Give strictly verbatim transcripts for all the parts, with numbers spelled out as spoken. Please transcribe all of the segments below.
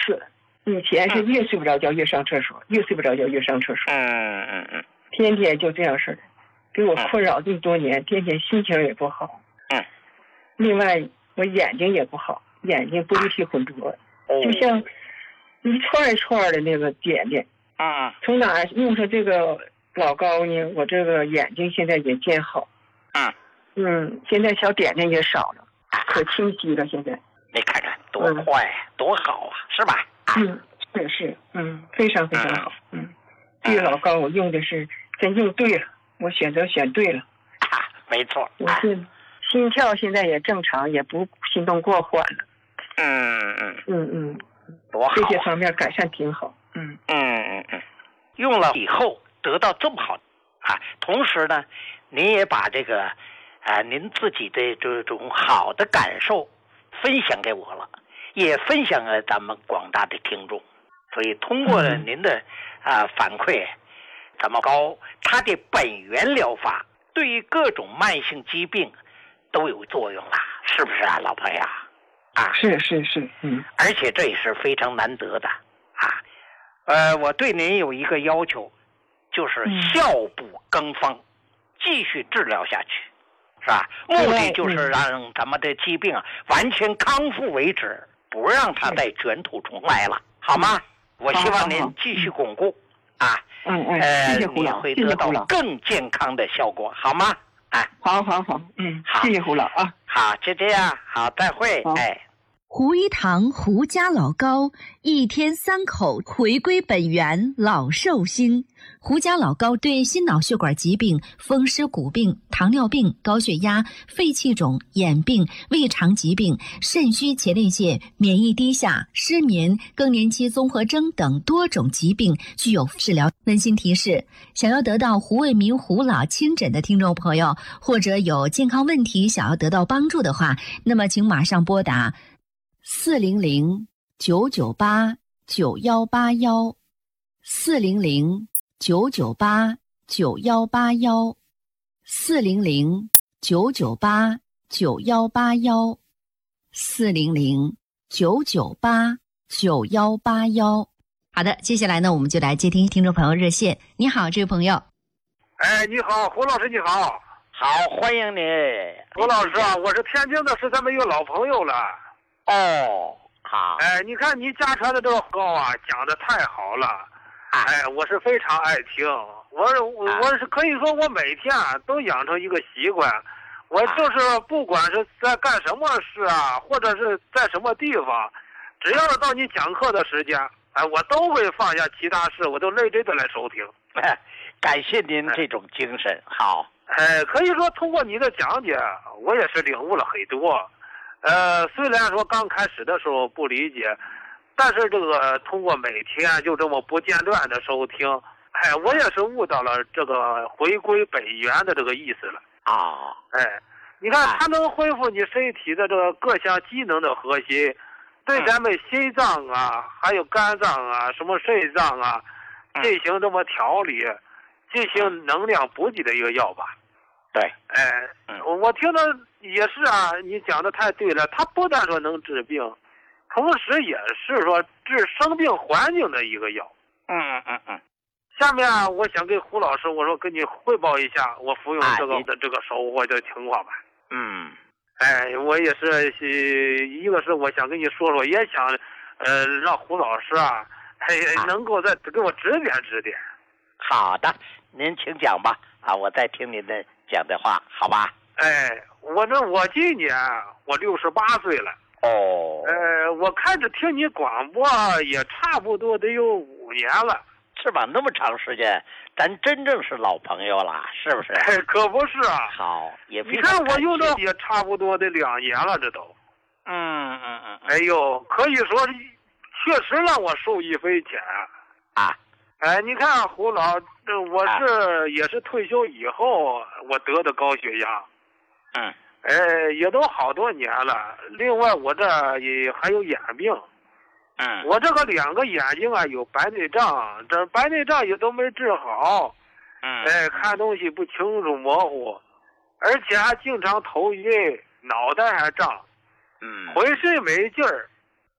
次。以前是越睡不着觉越上厕所，越睡不着觉越上厕所。 嗯嗯嗯， 天天就这样式的，给我困扰这么多年，天天心情也不好。 嗯。 另外，我眼睛也不好，眼睛不是体浑浊，就像一串一串的那个点点。 啊。 从哪用上这个老膏呢？我这个眼睛现在也见好。 嗯。 嗯，现在小点点也少了，可清晰了。现在。 你看看多快，嗯、多好啊，是吧？ 嗯，是是，嗯，非常非常好。嗯，这个老膏我用的是真用对了，我选择选对了。 啊，没错。 我是心跳现在也正常，也不心动过缓了。 嗯嗯嗯嗯， 多好、啊， 这些方面改善挺好。嗯嗯嗯嗯，用了以后得到这么好啊，同时呢，您也把这个啊、呃、您自己的这种好的感受分享给我了。也分享了咱们广大的听众，所以通过了您的啊、呃、反馈，咱们膏它的本源疗法对于各种慢性疾病都有作用了，是不是啊，老朋友？啊， 是是是，嗯， 而且这也是非常难得的啊。呃，我对您有一个要求，就是效不更方，继续治疗下去。是吧？目的就是让咱们的疾病啊完全康复为止，不让它再卷土重来了，好吗？我希望您继续巩固啊， 嗯嗯， 呃， 谢谢胡老， 你会得到更健康的效果，好吗？哎， 好好好，嗯，好，谢谢胡老啊， 好，就这样，好，再会，哎。 胡一堂胡家老膏，一天三口，回归本源，老寿星。胡家老膏对心脑血管疾病、风湿骨病、糖尿病、高血压、肺气肿、眼病、胃肠疾病、肾虚前列腺、免疫低下、失眠、更年期综合征等多种疾病具有治疗。温馨提示：想要得到胡卫民胡老亲诊的听众朋友，或者有健康问题想要得到帮助的话，那么请马上拨打四零零九九八九幺八幺，四零零九九八九幺八幺，四零零九九八九幺八幺，四零零九九八九幺八幺。好的，接下来呢，我们就来接听听众朋友热线。你好，这位朋友。 哎，你好，胡老师，你好。 好，欢迎你， 胡老师啊，我是天津的，是咱们一个老朋友了。 哦，好。 哎，你看你家传的这个膏啊，讲的太好了。哎，我是非常爱听。我我是可以说，我每天啊都养成一个习惯。我就是不管是在干什么事啊，或者是在什么地方，只要是到你讲课的时间，哎，我都会放下其他事，我都认真的来收听。 哎，感谢您这种精神。好。 哎，可以说通过你的讲解，我也是领悟了很多。呃，虽然说刚开始的时候不理解，但是这个通过每天就这么不间断的收听，哎，我也是悟到了这个回归本源的这个意思了啊、 哦！哎，你看它能恢复你身体的这个各项机能的核心，对咱们心脏啊，还有肝脏啊，什么肾脏啊，进行这么调理，进行能量补给的一个药吧。 对， 哎，我听的也是啊，你讲的太对了。它不但说能治病，同时也是说治生病环境的一个药。 嗯嗯嗯。 下面啊，我想给胡老师，我说跟你汇报一下我服用这个的这个收获的情况吧。 嗯。 哎，我也是，一个是我想跟你说说，也想，呃，让胡老师啊，哎，能够再给我指点指点。 好的，您请讲吧。啊，我再听您的讲的话，好吧？ 哎，我这我今年我六十八岁了。 哦。 呃，我开始听你广播也差不多得有五年了。 是吧？那么长时间，咱真正是老朋友了，是不是？ 哎，可不是啊。 好，也你看我用的也差不多得两年了，这都。 嗯嗯嗯。 哎呦，可以说确实让我受益匪浅啊。 哎，你看胡老，我是、啊、也是退休以后我得的高血压。 嗯。 哎，也都好多年了。另外，我这也还有眼病。 嗯。 我这个两个眼睛啊有白内障，这白内障也都没治好。 嗯。 哎，看东西不清楚模糊，而且还经常头晕，脑袋还胀。 嗯。 浑身没劲儿。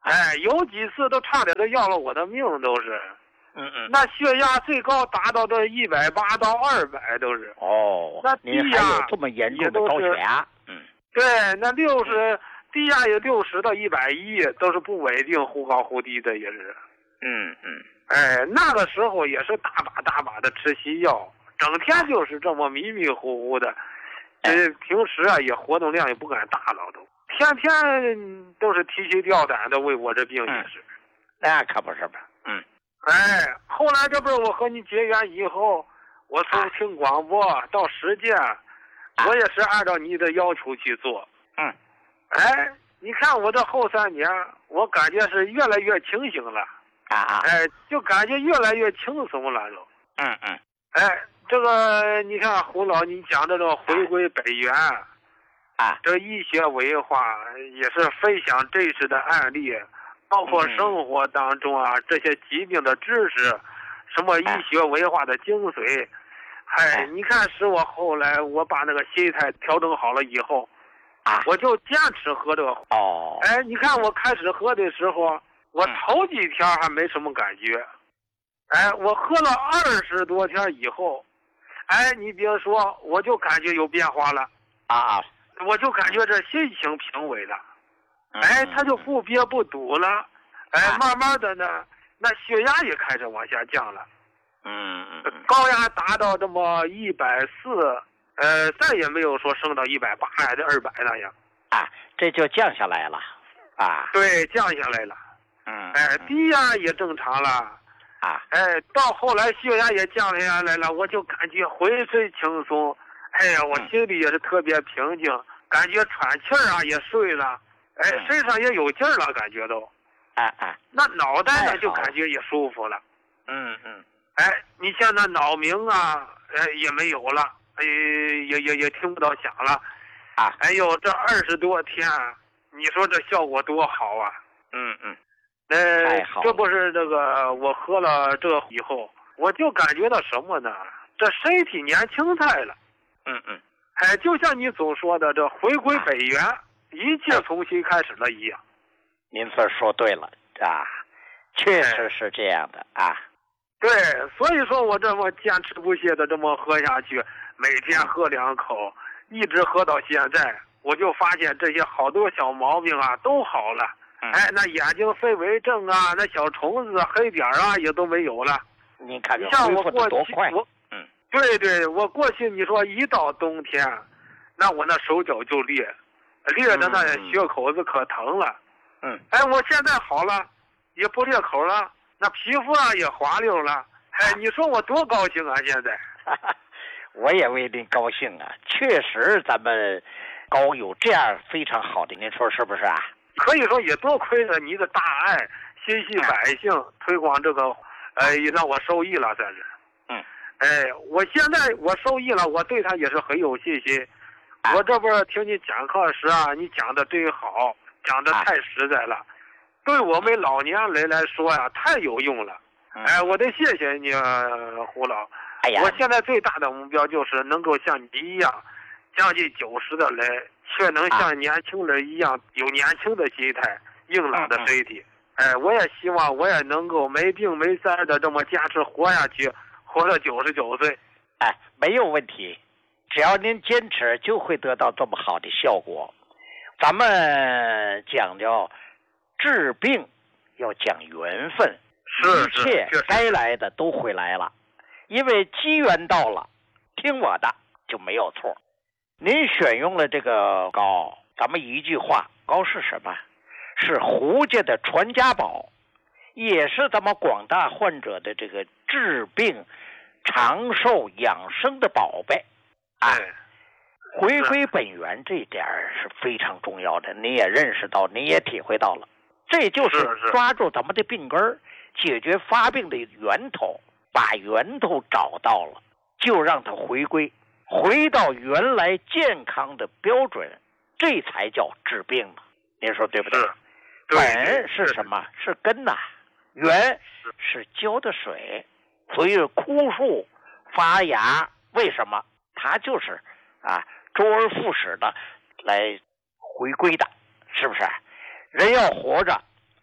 哎，有几次都差点都要了我的命，都是。 嗯嗯。 那血压最高达到这一百八到二百都是。 哦。 那低压还有这么严重的高血压？嗯。 对，那六十低压有六十到一百一，都是不稳定，忽高忽低的也是。 嗯嗯。 哎，那个时候也是大把大把的吃西药，整天就是这么迷迷糊糊的。呃，平时啊也活动量也不敢大了，都天天都是提心吊胆的为我这病也是。 嗯、那可不是吧？嗯。 哎，后来这不是我和你结缘以后，我从听广播到实践，啊、我也是按照你的要求去做。 嗯。 哎，你看我这后三年，我感觉是越来越清醒了。 啊啊！ 哎，就感觉越来越轻松了都。 嗯嗯。 哎，这个你看胡老，你讲这个回归本源， 啊， 这医学文化也是分享真实的案例，包括生活当中啊、嗯、这些疾病的知识，什么医学文化的精髓。哎，你看，使我后来我把那个心态调整好了以后， 啊， 我就坚持喝这个。 哦。 哎，你看我开始喝的时候。我头几天还没什么感觉，哎，我喝了二十多天以后，哎，你别说，我就感觉有变化了啊！ 我就感觉这心情平稳了，哎，他就不憋不堵了，哎，慢慢的呢，那血压也开始往下降了， 嗯嗯， 高压达到这么一百四，呃，再也没有说升到一百八还是二百那样， 啊，这就降下来了，啊， 对，降下来了。 嗯， 哎，低压也正常了， 啊， 哎，到后来血压也降下来了，我就感觉浑身轻松，哎呀，我心里也是特别平静，感觉喘气儿啊也顺了，哎，身上也有劲儿了，感觉都， 哎哎， 那脑袋呢就感觉也舒服了， 嗯嗯， 哎，你像那脑鸣啊，哎也没有了，哎也也也听不到响了， 啊， 哎呦，这二十多天，你说这效果多好啊， 嗯嗯。 呃，这不是这个，我喝了这以后，我就感觉到什么呢？这身体年轻态了。 嗯嗯。 哎，就像你总说的，这回归本源，啊、一切重新开始了一样。 您这说对了啊，确实是这样的啊。 对，所以说我这么坚持不懈的这么喝下去，每天喝两口，一直喝到现在，我就发现这些好多小毛病啊都好了。哎，那眼睛飞蚊症啊，那小虫子、黑点啊，也都没有了。 你看， 你像我过去，我， 嗯， 对对，我过去你说一到冬天，那我那手脚就裂，裂的那血口子可疼了。 嗯， 哎，我现在好了，也不裂口了，那皮肤啊也滑溜了。哎，你说我多高兴啊！现在， 我也为您高兴啊！确实，咱们高有这样非常好的，您说是不是啊？ 可以说也多亏了你的大爱，心系百姓，推广这个，呃，也让我受益了，算是。 嗯。 哎，我现在我受益了，我对他也是很有信心。我这不是听你讲课时啊，你讲的真好，讲的太实在了，对我们老年人来说呀、啊，太有用了。哎，我得谢谢你，胡老。 哎呀， 我现在最大的目标就是能够像你一样，将近九十的人。却能像年轻人一样有年轻的心态、硬朗的身体。哎，我也希望我也能够没病没灾的这么坚持活下去，活到九十九岁。 哎，没有问题，只要您坚持，就会得到这么好的效果。咱们讲究治病要讲缘分， 是一切该来的都会来了，因为机缘到了，听我的就没有错。您选用了这个膏，咱们一句话，膏是什么？是胡家的传家宝，也是咱们广大患者的这个治病、长寿、养生的宝贝。 哎， 回归本源这一点是非常重要的，你也认识到，你也体会到了，这就是抓住咱们的病根儿，解决发病的源头，把源头找到了，就让它回归。回到原来健康的标准，这才叫治病嘛。您说对不对？ 是。 本是什么？是根呐、啊。源是浇的水。所以枯树发芽，为什么？它就是啊，周而复始的来回归的，是不是？人要活着，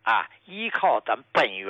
啊，依靠咱本源。